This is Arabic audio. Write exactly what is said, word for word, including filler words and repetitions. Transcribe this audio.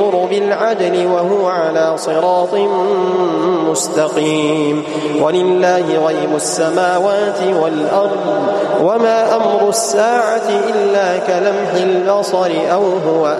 ويأمر بالعدل وهو على صراط مستقيم. ولله غيب السماوات والأرض وما أمر الساعة إلا كلمح البصر أو هو